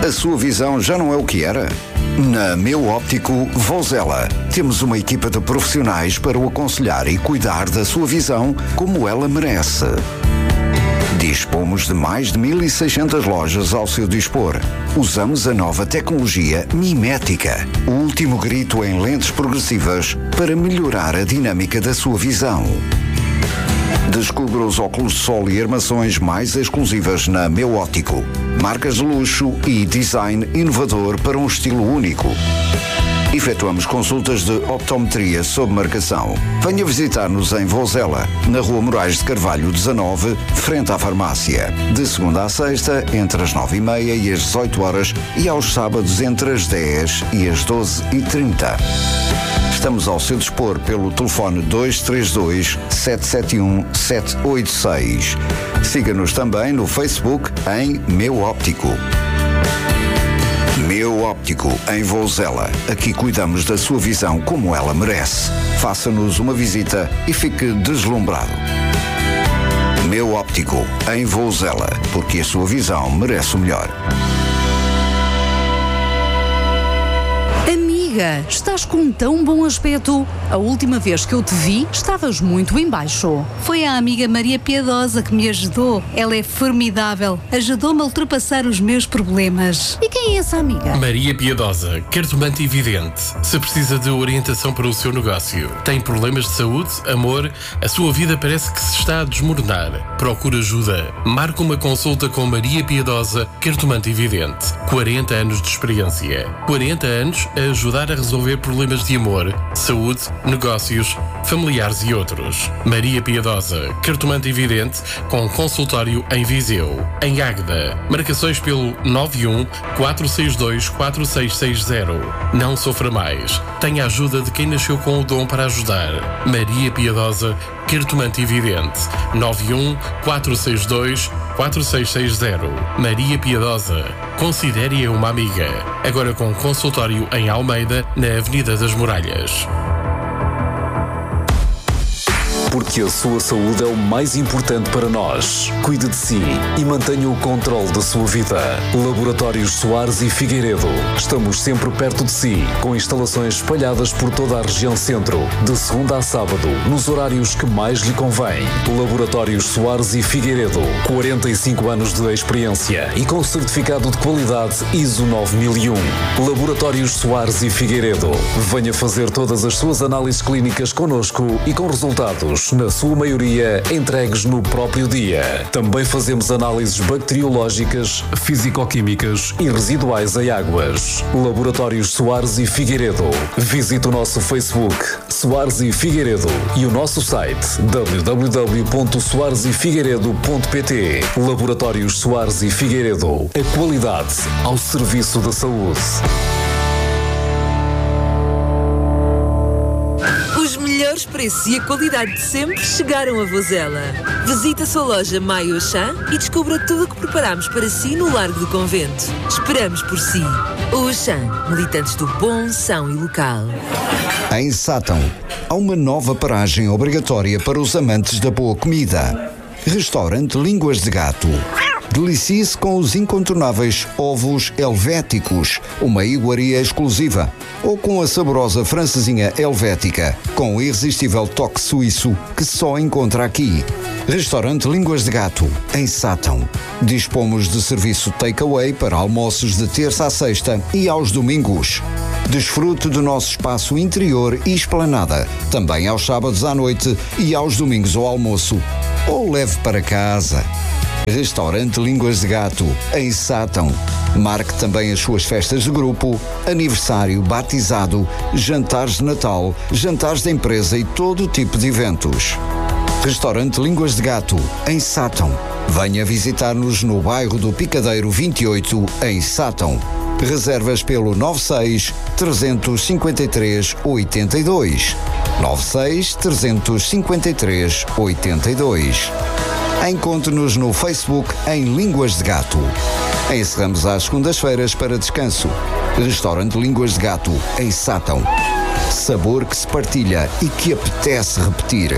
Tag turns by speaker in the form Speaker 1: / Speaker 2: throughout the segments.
Speaker 1: A sua visão já não é o que era? Na Meu Óptico Vozela, temos uma equipa de profissionais para o aconselhar e cuidar da sua visão como ela merece. Dispomos de mais de 1.600 lojas ao seu dispor. Usamos a nova tecnologia mimética, o último grito em lentes progressivas para melhorar a dinâmica da sua visão. Descubra os óculos de sol e armações mais exclusivas na Meu Óptico. Marcas de luxo e design inovador para um estilo único. Efetuamos consultas de optometria sob marcação. Venha visitar-nos em Vozela, na Rua Moraes de Carvalho 19, frente à farmácia. De segunda a sexta, entre as 9h30 e as 18 horas e aos sábados entre as 10 e as 12h30. Estamos ao seu dispor pelo telefone 232-771-786. Siga-nos também no Facebook em Meu Óptico. Meu Óptico, em Vozela. Aqui cuidamos da sua visão como ela merece. Faça-nos uma visita e fique deslumbrado. Meu Óptico, em Vozela, porque a sua visão merece o melhor.
Speaker 2: Amiga, estás com tão bom aspecto. A última vez que eu te vi, estavas muito em baixo. Foi a amiga Maria Piedosa que me ajudou. Ela é formidável. Ajudou-me a ultrapassar os meus problemas. E quem é essa amiga?
Speaker 3: Maria Piedosa, cartomante e vidente. Se precisa de orientação para o seu negócio, tem problemas de saúde, amor, a sua vida parece que se está a desmoronar. Procura ajuda. Marque uma consulta com Maria Piedosa, cartomante e vidente. 40 anos de experiência. 40 anos a ajudar a resolver problemas de amor, saúde, negócios, familiares e outros. Maria Piedosa, cartomante e vidente, com consultório em Viseu. Em Águeda, marcações pelo 91-462-4660. Não sofra mais. Tenha a ajuda de quem nasceu com o dom para ajudar. Maria Piedosa, cartomante e vidente. 91-462-4660. Maria Piedosa, considere-a uma amiga. Agora com consultório em Almeida, na Avenida das Muralhas.
Speaker 4: Porque a sua saúde é o mais importante para nós. Cuide de si e mantenha o controle da sua vida. Laboratórios Soares e Figueiredo. Estamos sempre perto de si, com instalações espalhadas por toda a região centro, de segunda a sábado, nos horários que mais lhe convém. Laboratórios Soares e Figueiredo. 45 anos de experiência e com certificado de qualidade ISO 9001. Laboratórios Soares e Figueiredo. Venha fazer todas as suas análises clínicas connosco e com resultados, na sua maioria, entregues no próprio dia. Também fazemos análises bacteriológicas, físico-químicas e residuais em águas. Laboratórios Soares e Figueiredo. Visite o nosso Facebook, Soares e Figueiredo, e o nosso site, www.soaresefigueiredo.pt. Laboratórios Soares e Figueiredo. A qualidade ao serviço da saúde.
Speaker 5: Preços e a qualidade de sempre chegaram a Vozela. Visite a sua loja Maio Auchan e descubra tudo o que preparamos para si no Largo do Convento. Esperamos por si. O Auchan, militantes do bom, são e local.
Speaker 1: Em Sátão, há uma nova paragem obrigatória para os amantes da boa comida. Restaurante Línguas de Gato. Delicie-se com os incontornáveis ovos helvéticos, uma iguaria exclusiva, ou com a saborosa francesinha helvética, com o irresistível toque suíço que só encontra aqui. Restaurante Línguas de Gato, em Sátão. Dispomos de serviço takeaway para almoços de terça a sexta e aos domingos. Desfrute do nosso espaço interior e esplanada, também aos sábados à noite e aos domingos ao almoço. Ou leve para casa. Restaurante Línguas de Gato, em Sátão. Marque também as suas festas de grupo, aniversário, batizado, jantares de Natal, jantares de empresa e todo tipo de eventos. Restaurante Línguas de Gato, em Sátão. Venha visitar-nos no bairro do Picadeiro 28, em Sátão. Reservas pelo 96 353 82. 96 353 82. Encontre-nos no Facebook em Línguas de Gato. Encerramos às segundas-feiras para descanso. Restaurante Línguas de Gato, em Sátão. Sabor que se partilha e que apetece repetir.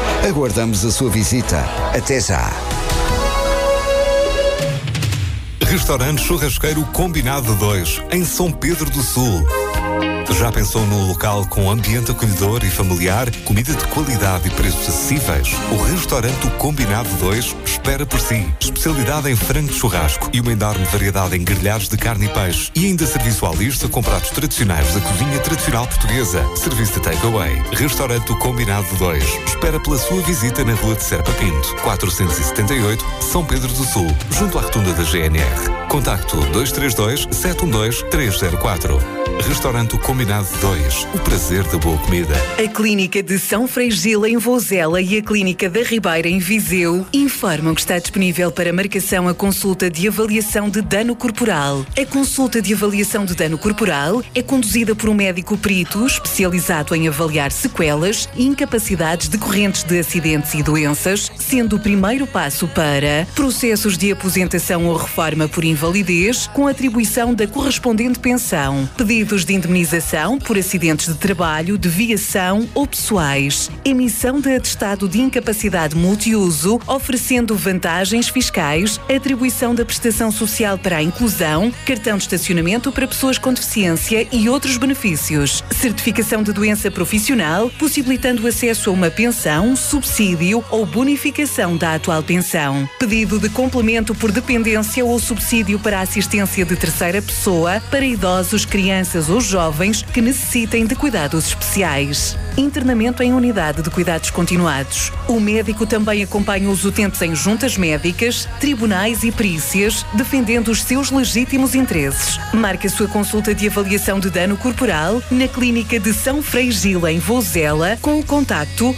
Speaker 1: Aguardamos a sua visita. Até já!
Speaker 6: Restaurante Churrasqueiro Combinado 2, em São Pedro do Sul. Já pensou num local com ambiente acolhedor e familiar, comida de qualidade e preços acessíveis? O Restaurante Combinado 2 espera por si. Especialidade em frango de churrasco e uma enorme variedade em grelhados de carne e peixe. E ainda serviço à lista com pratos tradicionais da cozinha tradicional portuguesa. Serviço de takeaway. Restaurante Combinado 2 espera pela sua visita na Rua de Serpa Pinto, 478, São Pedro do Sul, junto à rotunda da GNR. Contacto 232-712-304. Restaurante Combinado 2, o prazer da boa comida.
Speaker 7: A Clínica de São Freigila em Vozela e a Clínica da Ribeira em Viseu informam que está disponível para marcação a consulta de avaliação de dano corporal. A consulta de avaliação de dano corporal é conduzida por um médico perito especializado em avaliar sequelas e incapacidades decorrentes de acidentes e doenças, sendo o primeiro passo para processos de aposentação ou reforma por invalidez com atribuição da correspondente pensão, pedidos de indemnização por acidentes de trabalho, de viação ou pessoais, emissão de atestado de incapacidade multiuso, oferecendo vantagens fiscais, atribuição da prestação social para a inclusão, cartão de estacionamento para pessoas com deficiência e outros benefícios, certificação de doença profissional, possibilitando acesso a uma pensão, subsídio ou bonificação da atual pensão, pedido de complemento por dependência ou subsídio para a assistência de terceira pessoa para idosos, crianças ou jovens que necessitem de cuidados especiais. Internamento em unidade de cuidados continuados. O médico também acompanha os utentes em juntas médicas, tribunais e perícias, defendendo os seus legítimos interesses. Marque a sua consulta de avaliação de dano corporal na Clínica de São Freigila em Vozela com o contacto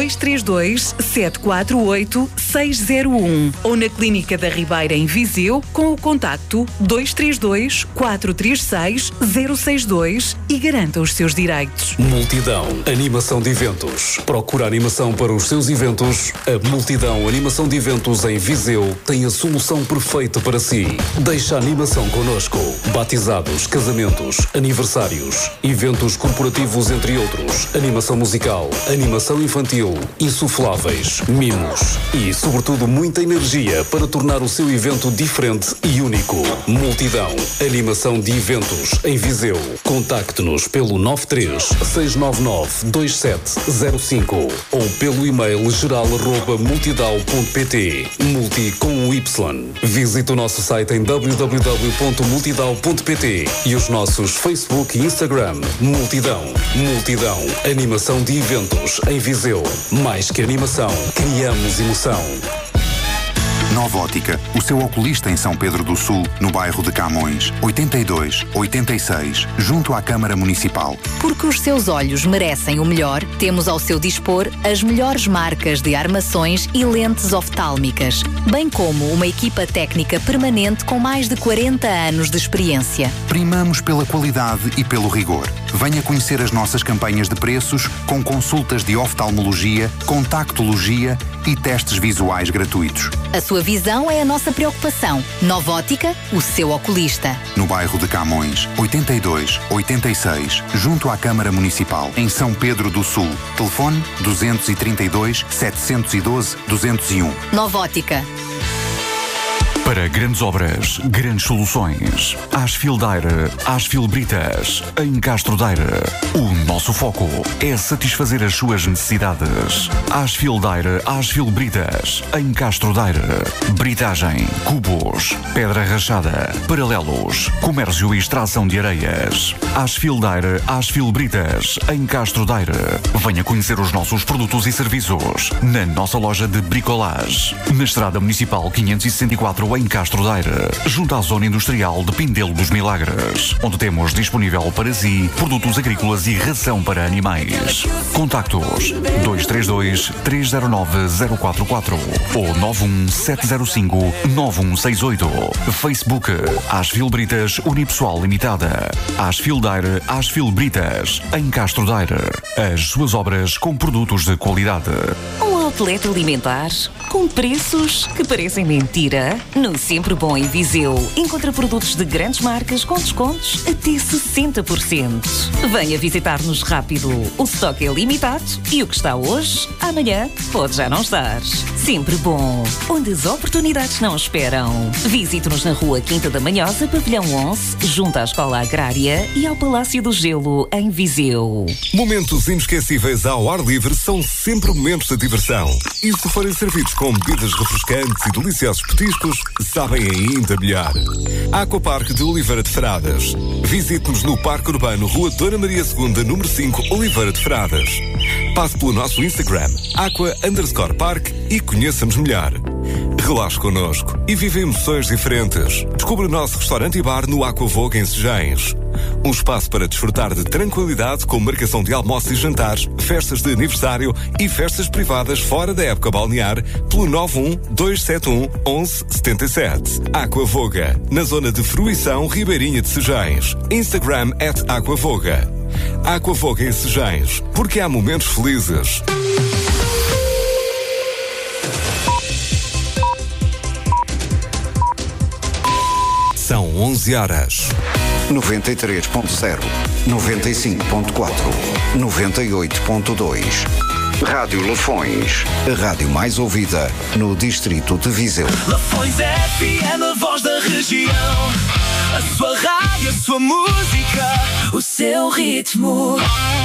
Speaker 7: 232-748-601 ou na Clínica da Ribeira em Viseu com o contacto 232-436-062 e garanta os seus direitos.
Speaker 4: Multidão Animação de Eventos. Procura animação para os seus eventos? A Multidão Animação de Eventos em Viseu tem a solução perfeita para si. Deixa a animação connosco. Batizados, casamentos, aniversários, eventos corporativos, entre outros. Animação musical, animação infantil, insufláveis, mimos e, sobretudo, muita energia para tornar o seu evento diferente e único. Multidão Animação de Eventos em Viseu. Contacte-nos pelo 93-699-2705 ou pelo e-mail geral@multidao.pt. Multi com um Y. Visite o nosso site em www.multidao.pt e os nossos Facebook e Instagram. Multidão Animação de Eventos em Viseu. Mais que animação, criamos emoção.
Speaker 8: Nova Ótica, o seu oculista em São Pedro do Sul, no bairro de Camões, 82-86, junto à Câmara Municipal.
Speaker 9: Porque os seus olhos merecem o melhor, temos ao seu dispor as melhores marcas de armações e lentes oftálmicas, bem como uma equipa técnica permanente com mais de 40 anos de experiência.
Speaker 8: Primamos pela qualidade e pelo rigor. Venha conhecer as nossas campanhas de preços com consultas de oftalmologia, contactologia e testes visuais gratuitos.
Speaker 9: A sua visão é a nossa preocupação. Nova Ótica, o seu oculista.
Speaker 8: No bairro de Camões, 82-86, junto à Câmara Municipal, em São Pedro do Sul. Telefone 232-712-201.
Speaker 9: Nova Ótica.
Speaker 10: Para grandes obras, grandes soluções. Asfil Daire, Asfil Britas, em Castro Daire. O nosso foco é satisfazer as suas necessidades. Asfil Daire, Asfil Britas, em Castro Daire. Britagem, cubos, pedra rachada, paralelos, comércio e extração de areias. Asfil Daire, Asfil Britas, em Castro Daire. Venha conhecer os nossos produtos e serviços na nossa loja de bricolage. Na Estrada Municipal 564 em Castro Daire, junto à Zona Industrial de Pindelo dos Milagres, onde temos disponível para si produtos agrícolas e ração para animais. Contactos 232-309-044 ou 91705-9168. Facebook Asfil Britas Unipessoal Limitada. Asfil Daire, Asfil Britas, em Castro Daire. As suas obras com produtos de qualidade.
Speaker 9: Uma
Speaker 11: Outlet Alimentar, com preços que parecem mentira. No Sempre Bom em Viseu, encontra produtos de grandes marcas com descontos até 60%. Venha visitar-nos rápido. O estoque é limitado e o que está hoje, amanhã pode já não estar. Sempre Bom, onde as oportunidades não esperam. Visite-nos na Rua Quinta da Manhosa, Pavilhão 11, junto à Escola Agrária e ao Palácio do Gelo, em Viseu.
Speaker 6: Momentos inesquecíveis ao ar livre são sempre momentos de diversão. E se forem servidos com bebidas refrescantes e deliciosos petiscos, sabem ainda melhor. Aquaparque de Oliveira de Frades. Visite-nos no Parque Urbano, Rua Dona Maria II, número 5, Oliveira de Frades. Passe pelo nosso Instagram, aqua_park, e conheça-nos melhor. Relaxe connosco e vive emoções diferentes. Descubra o nosso restaurante e bar no Aquavoga em Sejães. Um espaço para desfrutar de tranquilidade com marcação de almoços e jantares, festas de aniversário e festas privadas fora da época balnear pelo 912711177. Aquavoga, na zona de Fruição, Ribeirinha de Sejães. Instagram @Aquavoga. Aquavoga em Sejães, porque há momentos felizes. São 11 horas.
Speaker 1: 93.0, 95.4, 98.2. Rádio Lafões, a rádio mais ouvida no distrito de Viseu.
Speaker 12: Lafões FM, a voz da região. A sua rádio, a sua música, o seu ritmo.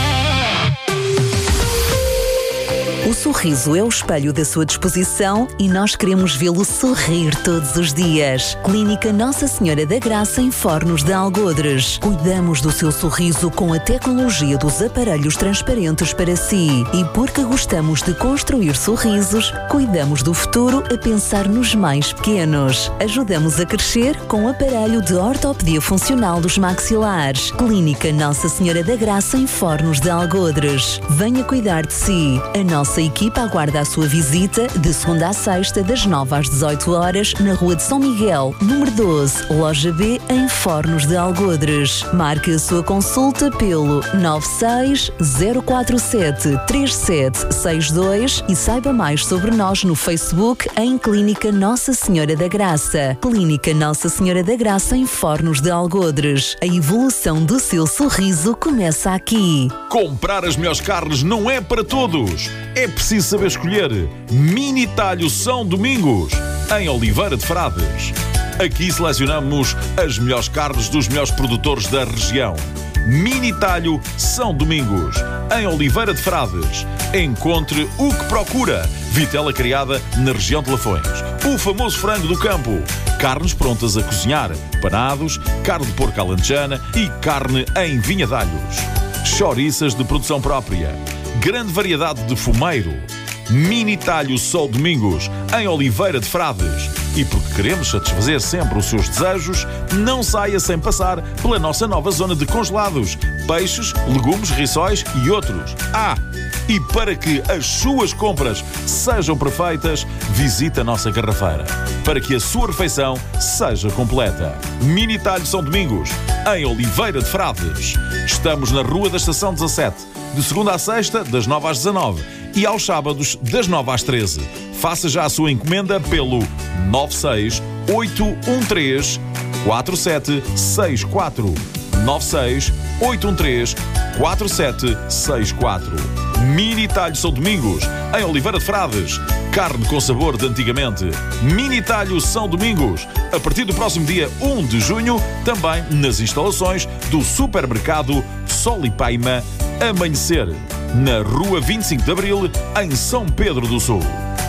Speaker 13: O sorriso é o espelho da sua disposição e nós queremos vê-lo sorrir todos os dias. Clínica Nossa Senhora da Graça em Fornos de Algodres. Cuidamos do seu sorriso com a tecnologia dos aparelhos transparentes para si. E porque gostamos de construir sorrisos, cuidamos do futuro a pensar nos mais pequenos. Ajudamos a crescer com o aparelho de ortopedia funcional dos maxilares. Clínica Nossa Senhora da Graça em Fornos de Algodres. Venha cuidar de si. A nossa equipa aguarda a sua visita de segunda a sexta, das 9 às 18 horas, na Rua de São Miguel, número 12, Loja B, em Fornos de Algodres. Marque a sua consulta pelo 960473762 e saiba mais sobre nós no Facebook em Clínica Nossa Senhora da Graça. Clínica Nossa Senhora da Graça em Fornos de Algodres. A evolução do seu sorriso começa aqui.
Speaker 14: Comprar as melhores carnes não é para todos. É preciso saber escolher. Mini Talho São Domingos, em Oliveira de Frades. Aqui selecionamos as melhores carnes dos melhores produtores da região. Mini Talho São Domingos, em Oliveira de Frades. Encontre o que procura. Vitela criada na região de Lafões. O famoso frango do campo. Carnes prontas a cozinhar. Panados, carne de porco alentejana e carne em vinhadalhos. Chouriças de produção própria. Grande variedade de fumeiro. Mini Talho São Domingos, em Oliveira de Frades. E porque queremos satisfazer sempre os seus desejos, não saia sem passar pela nossa nova zona de congelados, peixes, legumes, rissóis e outros. E para que as suas compras sejam perfeitas, visite a nossa garrafeira, para que a sua refeição seja completa. Mini Talho São Domingos, em Oliveira de Frades. Estamos na Rua da Estação 17, de segunda à sexta, das 9 às 19 e aos sábados, das 9 às 13. Faça já a sua encomenda pelo 968134764. 968134764. Mini Talho São Domingos, em Oliveira de Frades. Carne com sabor de antigamente. Mini Talho São Domingos, a partir do próximo dia 1 de junho, também nas instalações do supermercado Sol e Paima Amanhecer, na Rua 25 de Abril, em São Pedro do Sul.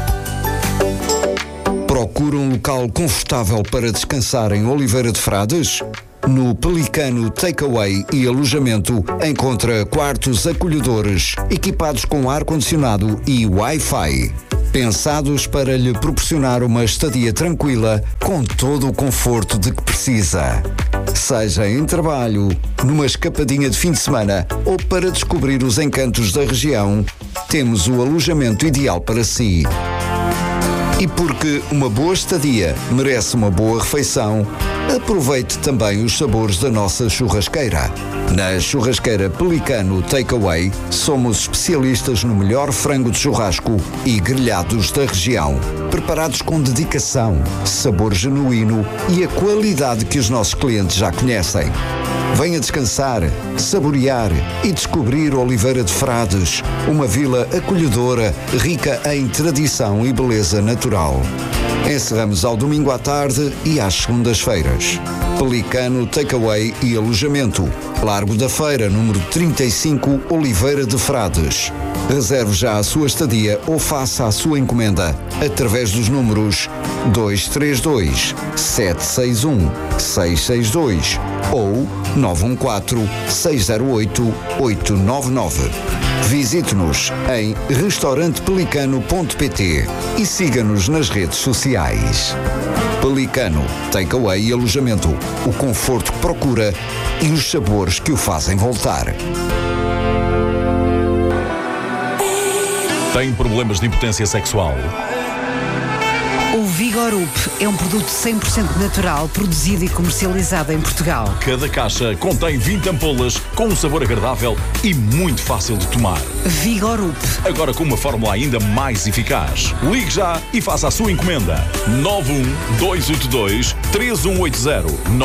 Speaker 1: Procura um local confortável para descansar em Oliveira de Frades? No Pelicano Takeaway e Alojamento encontra quartos acolhedores, equipados com ar-condicionado e Wi-Fi. Pensados para lhe proporcionar uma estadia tranquila, com todo o conforto de que precisa. Seja em trabalho, numa escapadinha de fim de semana ou para descobrir os encantos da região, temos o alojamento ideal para si. E porque uma boa estadia merece uma boa refeição, aproveite também os sabores da nossa churrasqueira. Na Churrasqueira Pelicano Takeaway, somos especialistas no melhor frango de churrasco e grelhados da região. Preparados com dedicação, sabor genuíno e a qualidade que os nossos clientes já conhecem. Venha descansar, saborear e descobrir Oliveira de Frades, uma vila acolhedora, rica em tradição e beleza natural. Encerramos ao domingo à tarde e às segundas-feiras. Pelicano Takeaway e Alojamento. Largo da Feira, número 35, Oliveira de Frades. Reserve já a sua estadia ou faça a sua encomenda através dos números 232 761 662 ou 914 608 899. Visite-nos em restaurantepelicano.pt e siga-nos nas redes sociais. Pelicano, Takeaway e Alojamento. O conforto que procura e os sabores que o fazem voltar.
Speaker 14: Tem problemas de impotência sexual?
Speaker 15: O Vigorup é um produto 100% natural, produzido e comercializado em Portugal.
Speaker 14: Cada caixa contém 20 ampolas com um sabor agradável e muito fácil de tomar.
Speaker 15: Vigorup.
Speaker 14: Agora com uma fórmula ainda mais eficaz. Ligue já e faça a sua encomenda. 91282-3180.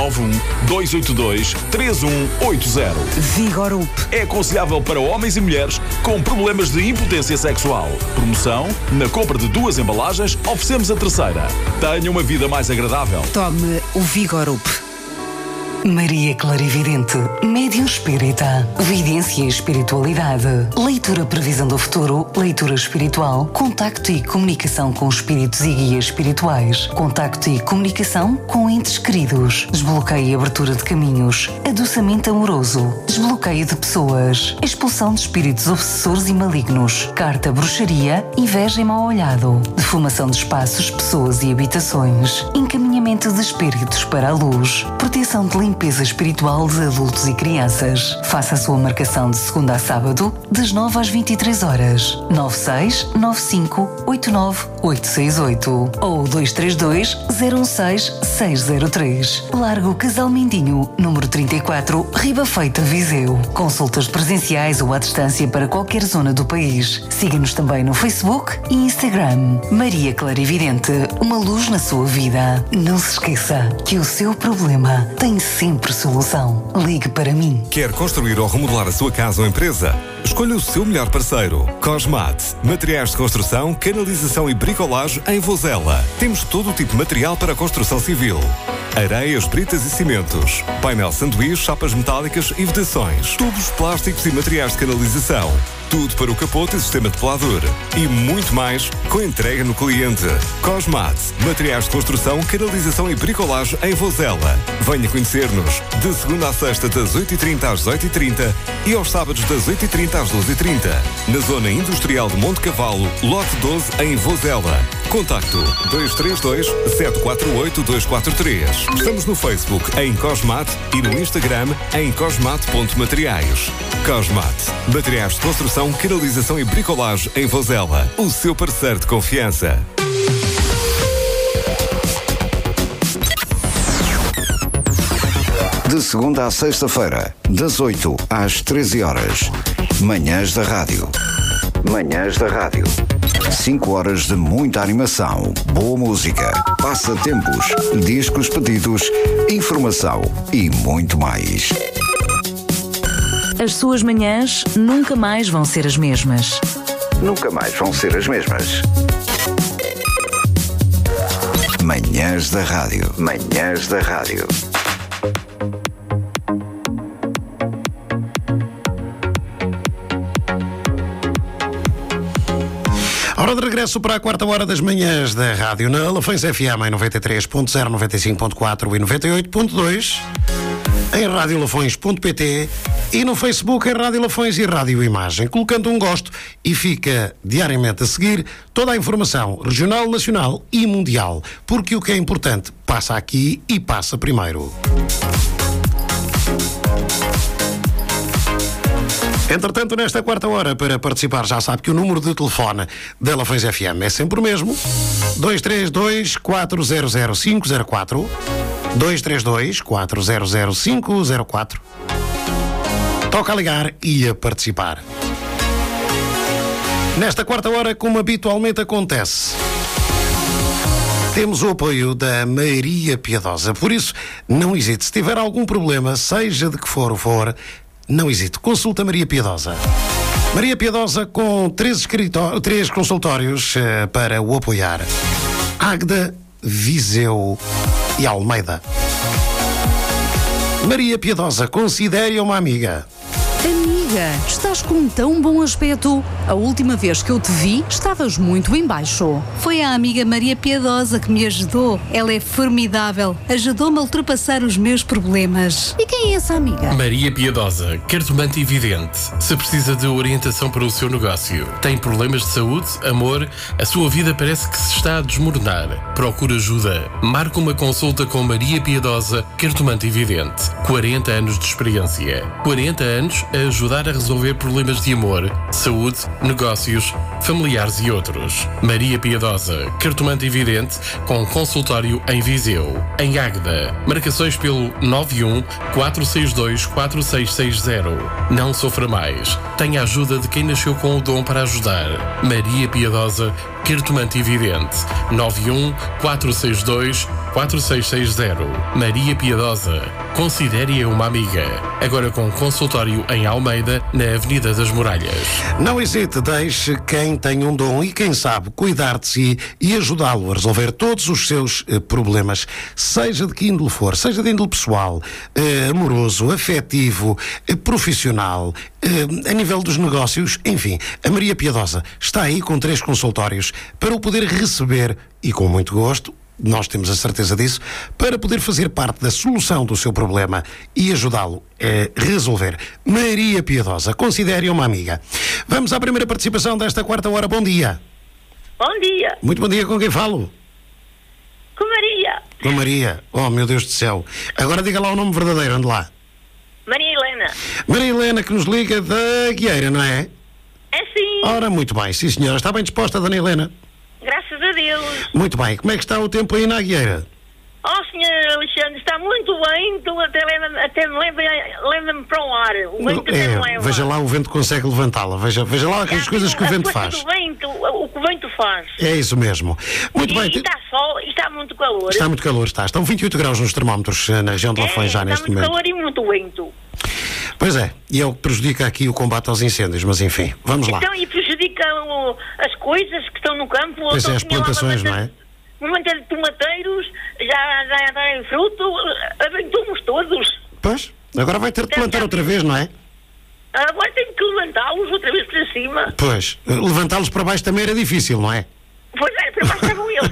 Speaker 14: 91282-3180.
Speaker 15: Vigorup.
Speaker 14: É aconselhável para homens e mulheres com problemas de impotência sexual. Promoção: na compra de 2 embalagens, oferecemos a terceira. Tenha uma vida mais agradável.
Speaker 15: Tome o Vigorup.
Speaker 16: Maria Clarividente, médium espírita, vidência e espiritualidade, leitura previsão do futuro, leitura espiritual, contacto e comunicação com espíritos e guias espirituais, contacto e comunicação com entes queridos, desbloqueio e abertura de caminhos, adoçamento amoroso, desbloqueio de pessoas, expulsão de espíritos obsessores e malignos, carta bruxaria, inveja e mau olhado, defumação de espaços, pessoas e habitações, encaminhamento de espíritos para a luz, proteção de limpeza espiritual de adultos e crianças. Faça a sua marcação de segunda a sábado, das 9 às 23 horas. 9695898868 ou 232-016-603. Largo Casal Mindinho, número 34, Riba Feita, Viseu. Consultas presenciais ou à distância para qualquer zona do país. Siga-nos também no Facebook e Instagram. Maria Clarividente, uma luz na sua vida. Não se esqueça que o seu problema tem sempre solução. Ligue para mim.
Speaker 6: Quer construir ou remodelar a sua casa ou empresa? Escolha o seu melhor parceiro. Cosmat. Materiais de construção, canalização e bricolagem em Vozela. Temos todo o tipo de material para a construção civil. Areias, britas e cimentos. Painel sanduíche, chapas metálicas e vedações. Tubos, plásticos e materiais de canalização. Tudo para o capote e sistema de pelador. E muito mais com entrega no cliente. Cosmat. Materiais de construção, canalização e bricolagem em Vozela. Venha conhecer-nos. De segunda à sexta, das 8h30 às 18h30 e aos sábados, das 8h30 às 12h30. Na zona industrial de Monte Cavalo, lote 12, em Vozela. Contacto 232-748-243. Estamos no Facebook em Cosmat e no Instagram em cosmat.materiais. Cosmat. Materiais de construção, canalização e bricolagem em Vozela. O seu parceiro de confiança.
Speaker 1: De segunda à sexta-feira, das 8 às 13 horas. Manhãs da Rádio. Manhãs da Rádio. 5 horas de muita animação, boa música, passatempos, discos pedidos, informação e muito mais.
Speaker 13: As suas manhãs nunca mais vão ser as mesmas.
Speaker 1: Nunca mais vão ser as mesmas. Manhãs da Rádio. Manhãs da Rádio.
Speaker 17: Hora de regresso para a quarta hora das manhãs da rádio na Lafões FM em 93.0, 95.4 e 98.2, em radiolafões.pt e no Facebook em Rádio Lafões e Rádio Imagem, colocando um gosto e fica diariamente a seguir toda a informação regional, nacional e mundial, porque o que é importante passa aqui e passa primeiro. Entretanto, nesta quarta hora, para participar, já sabe que o número de telefone da Lafões FM é sempre o mesmo: 232-400-504. 232-400-504. Toca a ligar e a participar. Nesta quarta hora, como habitualmente acontece, temos o apoio da Maria Piedosa. Por isso, não hesite. Se tiver algum problema, seja de que for, não hesite. Consulta Maria Piedosa. Maria Piedosa com 3 consultórios para o apoiar: Águeda, Viseu e Almeida. Maria Piedosa, considere-a uma amiga.
Speaker 2: Amiga, estás com tão bom aspecto. A última vez que eu te vi, estavas muito em baixo. Foi a amiga Maria Piedosa que me ajudou. Ela é formidável. Ajudou-me a ultrapassar os meus problemas. E quem é essa amiga?
Speaker 3: Maria Piedosa, cartomante e vidente. Se precisa de orientação para o seu negócio, tem problemas de saúde, amor, a sua vida parece que se está a desmoronar. Procura ajuda. Marque uma consulta com Maria Piedosa, cartomante e vidente. 40 anos de experiência. 40 anos a ajudar a resolver problemas de amor, saúde, negócios, familiares e outros. Maria Piedosa, cartomante e vidente, com consultório em Viseu. Em Águeda, marcações pelo 91-462-4660. Não sofra mais. Tenha a ajuda de quem nasceu com o dom para ajudar. Maria Piedosa, cartomante e vidente. 91-462-4660. Maria Piedosa, considere-a uma amiga. Agora com consultório em Almeida, na Avenida das Muralhas.
Speaker 17: Não hesite, deixe quem tem um dom e quem sabe cuidar de si e ajudá-lo a resolver todos os seus problemas, seja de que índole for, seja de índole pessoal, amoroso, afetivo, profissional, a nível dos negócios, enfim. A Maria Piedosa está aí com 3 consultórios para o poder receber e com muito gosto, nós temos a certeza disso, para poder fazer parte da solução do seu problema e ajudá-lo a resolver. Maria Piedosa, considere-a uma amiga. Vamos à primeira participação desta quarta hora. Bom dia.
Speaker 18: Bom dia.
Speaker 17: Muito bom dia, com quem falo?
Speaker 18: Com Maria.
Speaker 17: Com Maria. Oh, meu Deus do céu. Agora diga lá o nome verdadeiro, ande lá.
Speaker 18: Maria Helena.
Speaker 17: Maria Helena, que nos liga da Guieira, não é?
Speaker 18: É sim.
Speaker 17: Ora, muito bem, sim senhora. Está bem disposta, Dona Helena?
Speaker 18: Graças a Deus.
Speaker 17: Muito bem. Como é que está o tempo aí na Guieira?
Speaker 18: Oh, Sr. Alexandre, está muito bem. Tu até me leva-me para o ar. O vento até me leva.
Speaker 17: Veja lá, o vento consegue levantá-la. Veja lá as coisas que o vento faz.
Speaker 18: O que o vento faz.
Speaker 17: É isso mesmo. Muito bem.
Speaker 18: E está sol e está muito calor.
Speaker 17: Está muito calor, está. Estão 28 graus nos termómetros na região de Lafões já neste momento.
Speaker 18: Está muito calor e muito vento.
Speaker 17: Pois é, e é o que prejudica aqui o combate aos incêndios, mas enfim, vamos lá.
Speaker 18: Então, e prejudica as coisas que estão no campo.
Speaker 17: Pois é, as plantações, não é?
Speaker 18: Muitos de tomateiros, já em fruto, aventou-nos todos.
Speaker 17: Pois, agora vai ter de plantar outra vez, não é?
Speaker 18: Agora tenho que levantá-los outra vez para cima.
Speaker 17: Pois, levantá-los para baixo também era difícil, não é?
Speaker 18: Pois é, para baixo estavam eles.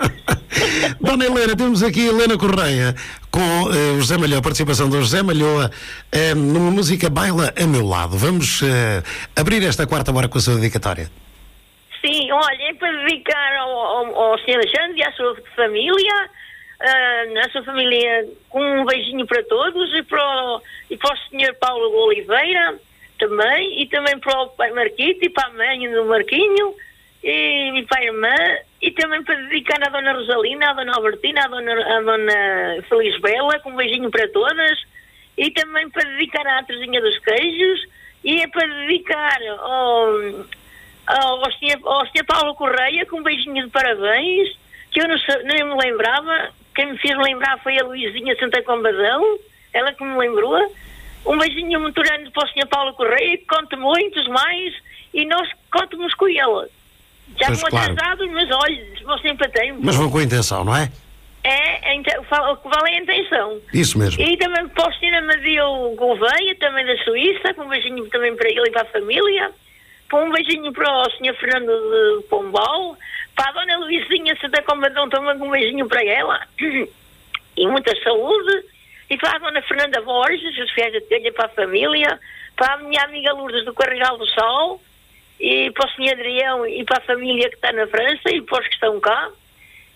Speaker 17: Dona Helena, temos aqui a Helena Correia com o José Malhoa, a participação do José Malhoa numa música Baila a Meu Lado. Vamos abrir esta quarta hora com a sua dedicatória.
Speaker 18: Sim, olha, é para dedicar ao Sr. Alexandre e à sua família, com um beijinho para todos e para o Sr. Paulo Oliveira também, e também para o pai Marquito e para a mãe do Marquinho e para a irmã, e também para dedicar à Dona Rosalina, à Dona Albertina, à Dona Felisbela, com um beijinho para todas, e também para dedicar à Terezinha dos Queijos, e é para dedicar ao Sr. Paulo Correia, com um beijinho de parabéns, que eu nem me lembrava. Quem me fez lembrar foi a Luizinha Santa Combadão, ela que me lembrou. Um beijinho muito grande para o Sr. Paulo Correia, que conte muitos mais, e nós contamos com ele. Já vão atrasados, mas olha, vão sempre a tempo.
Speaker 17: Mas vão com a intenção, não é?
Speaker 18: O que vale é a intenção.
Speaker 17: Isso mesmo.
Speaker 18: E também para o Sr. Amadeu Gouveia, também da Suíça, com um beijinho também para ele e para a família. Um beijinho para o Sr. Fernando de Pombal, para a Dona Luizinha Santa Combadão também, com um beijinho para ela, e muita saúde, e para a Dona Fernanda Borges, os fiéis da telha, para a família, para a minha amiga Lourdes do Carregal do Sol, e para o Sr. Adrião e para a família que está na França, e para os que estão cá,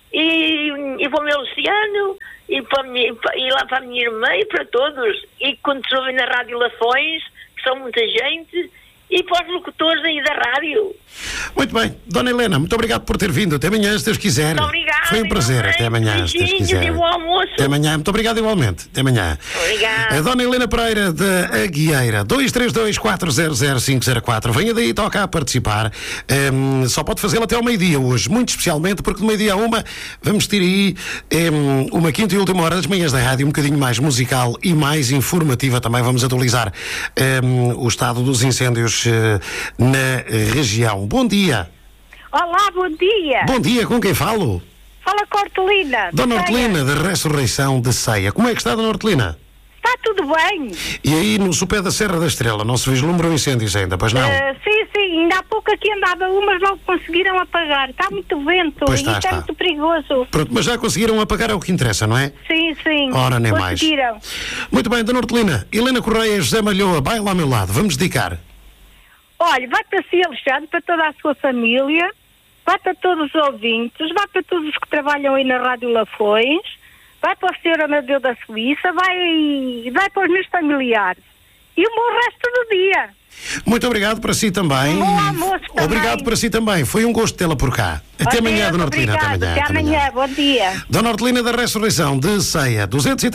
Speaker 18: e para o meu Luciano, e lá para a minha irmã e para todos. E quando se ouvem na Rádio Lafões, que são muita gente, e para os locutores aí da rádio.
Speaker 17: Muito bem. Dona Helena, muito obrigado por ter vindo. Até amanhã, se Deus quiser.
Speaker 18: Muito obrigada.
Speaker 17: Foi um prazer. Até amanhã, se Deus quiser.
Speaker 18: E bom almoço.
Speaker 17: Até amanhã. Muito obrigado igualmente. Até amanhã.
Speaker 18: Obrigada.
Speaker 17: A Dona Helena Pereira da Aguieira, 232-400-504. Venha daí, toca a participar. Só pode fazê-lo até ao meio-dia hoje, muito especialmente, porque do meio-dia a 1 vamos ter aí uma quinta e última hora das manhãs da rádio, um bocadinho mais musical e mais informativa também. Vamos atualizar o estado dos incêndios na região. Bom dia.
Speaker 19: Olá, bom dia.
Speaker 17: Bom dia, com quem falo?
Speaker 19: Fala com a Hortelina.
Speaker 17: Dona Hortelina, da Ressurreição de Ceia. Como é que está, Dona Hortelina?
Speaker 19: Está tudo bem.
Speaker 17: E aí, no sopé da Serra da Estrela, não se vislumbram incêndios ainda, pois não?
Speaker 19: Sim, ainda há pouco aqui andava umas, logo conseguiram apagar. Está muito vento
Speaker 17: Pois
Speaker 19: e
Speaker 17: está,
Speaker 19: isto é muito perigoso.
Speaker 17: Pronto, mas já conseguiram apagar, é o que interessa, não é?
Speaker 19: Sim.
Speaker 17: Ora, nem mais.
Speaker 19: Conseguiram.
Speaker 17: Muito bem, Dona Hortelina. Helena Correia, José Malhoa, vai lá ao meu lado. Vamos dedicar.
Speaker 19: Olha, vai para si, Alexandre, para toda a sua família, vai para todos os ouvintes, vai para todos os que trabalham aí na Rádio Lafões, vai para o Senhor Amadeu da Suíça, vai para os meus familiares. E um bom resto do dia.
Speaker 17: Muito obrigado para si também.
Speaker 19: Bom almoço também.
Speaker 17: Obrigado para si também. Foi um gosto tê-la por cá. Até amanhã, Dona Hortelina.
Speaker 19: Até amanhã. Bom dia.
Speaker 17: Dona Hortelina da Ressurreição de Ceia,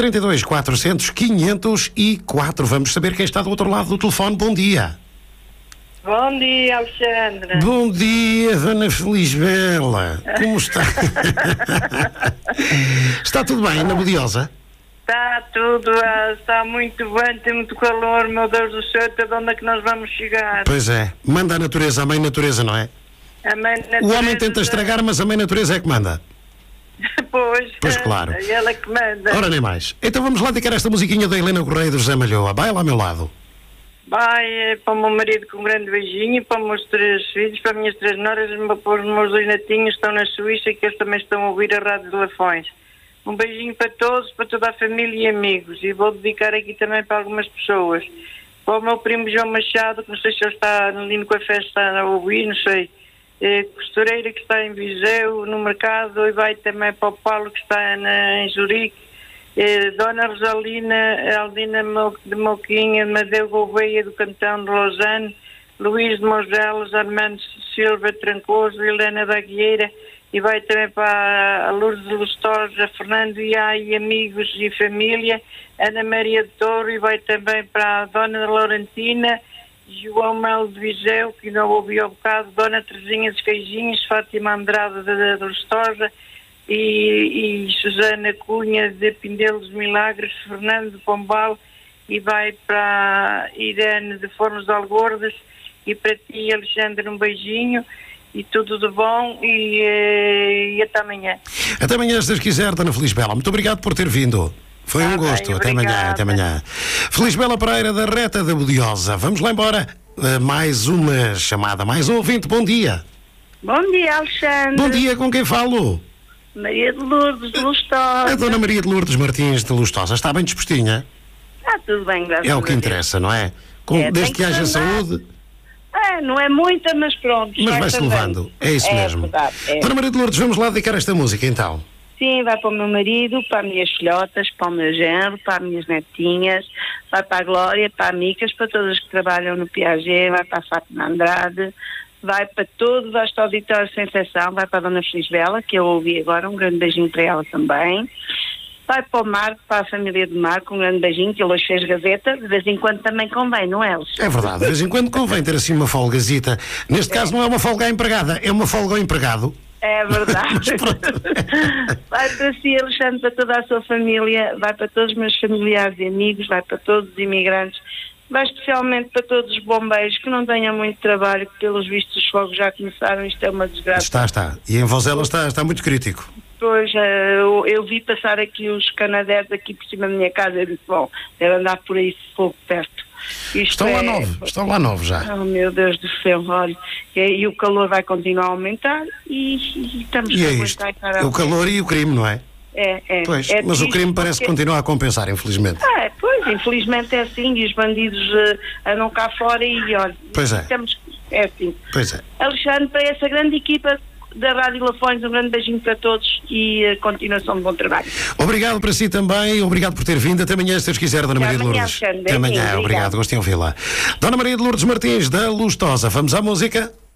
Speaker 17: 232-400-504. Vamos saber quem está do outro lado do telefone. Bom dia.
Speaker 20: Bom dia, Alexandre.
Speaker 17: Bom dia, Dona Felisbela. Como está? Está tudo bem na Bodiosa?
Speaker 20: Está tudo, está muito bem, tem muito calor, meu Deus do céu, até onde é que nós vamos chegar?
Speaker 17: Pois é, manda a natureza, a mãe natureza, não é?
Speaker 20: A mãe natureza...
Speaker 17: O homem tenta estragar, mas a mãe natureza é que manda. Pois claro.
Speaker 20: É ela que manda.
Speaker 17: Ora, nem mais. Então vamos lá dedicar esta musiquinha da Helena Correia e do José Malhoa. Vai lá ao meu lado.
Speaker 20: Vai para o meu marido com um grande beijinho, para os meus 3 filhos, para as minhas 3 noras, para os meus 2 netinhos que estão na Suíça e que eles também estão a ouvir a Rádio de Lafões. Um beijinho para todos, para toda a família e amigos. E vou dedicar aqui também para algumas pessoas. Para o meu primo João Machado, que não sei se ele está ali no café, está a ouvir, não sei. Costureira que está em Viseu, no mercado, e vai também para o Paulo que está em Zurique. Dona Rosalina Aldina de Moquinha, Madeu Gouveia do Cantão de Lausanne, Luís de Moselos, Armando Silva Trancoso, Helena da Aguieira, e vai também para a Lourdes de Lustosa, Fernando Iá e amigos e família, Ana Maria de Touro, e vai também para a Dona Laurentina, João Melo de Viseu, que não ouvi ao bocado, Dona Teresinha dos Queijinhos, Fátima Andrade de Lustosa, e Susana Cunha de Pindelo dos Milagres, Fernando de Pombal, e vai para Irene de Fornos de Algordas, e para ti, Alexandre, um beijinho e tudo de bom, e até amanhã.
Speaker 17: Até amanhã, se Deus quiser, Dona Felisbela. Muito obrigado por ter vindo. Foi um gosto.
Speaker 20: Bem,
Speaker 17: até amanhã, até amanhã. Felisbela Pereira da Reta da Bodiosa. Vamos lá embora. Mais uma chamada, mais um ouvinte. Bom dia.
Speaker 19: Bom dia, Alexandre.
Speaker 17: Bom dia, com quem falo?
Speaker 19: Maria de Lourdes de Lustosa.
Speaker 17: A Dona Maria de Lourdes Martins de Lustosa. Está bem dispostinha?
Speaker 19: Está tudo bem, graças a Deus.
Speaker 17: É o que interessa, não é? Desde que haja saúde.
Speaker 19: Não é muita, mas pronto.
Speaker 17: Mas vai-se levando. É isso mesmo.
Speaker 19: Verdade,
Speaker 17: Dona Maria de Lourdes, vamos lá dedicar esta música então.
Speaker 19: Sim, vai para o meu marido, para as minhas filhotas, para o meu genro, para as minhas netinhas, vai para a Glória, para a Micas, para todas que trabalham no Piaget, vai para a Fátima Andrade, vai para todo o vasto auditório sem exceção, vai para a Dona Felisbela, que eu ouvi agora, um grande beijinho para ela também. Vai para o Marco, para a família de Marco, um grande beijinho, que ele hoje fez gazeta, de vez em quando também convém, não é, Alexandre?
Speaker 17: É verdade, de vez em quando convém ter assim uma folgazita. Neste caso não é uma folga à empregada, é uma folga ao empregado.
Speaker 19: É verdade. Vai para si, Alexandre, para toda a sua família, vai para todos os meus familiares e amigos, vai para todos os imigrantes, vai especialmente para todos os bombeiros que não tenham muito trabalho, que pelos vistos os fogos já começaram, isto é uma desgraça.
Speaker 17: Está. E em Vozela está muito crítico.
Speaker 19: Pois, eu vi passar aqui os canadeiros aqui por cima da minha casa, eu disse, bom, deve andar por aí fogo perto.
Speaker 17: Estão lá 9 já.
Speaker 19: Oh meu Deus do céu, olha, e o calor vai continuar a aumentar e estamos
Speaker 17: a aguentar. O calor e o crime, não é? Pois, mas o crime parece que continua a compensar, infelizmente.
Speaker 19: Pois, infelizmente é assim, e os bandidos andam cá fora e olha,
Speaker 17: pois é.
Speaker 19: É assim.
Speaker 17: Pois é.
Speaker 19: Alexandre, para essa grande equipa da Rádio Lafões, um grande beijinho para todos e continuação de bom trabalho.
Speaker 17: Obrigado para si também, obrigado por ter vindo. Até amanhã, se Deus quiser, Dona Maria de Lourdes. Até amanhã, obrigado, gostei de ouvi-la. Dona Maria de Lourdes Martins, da Lustosa. Vamos à música?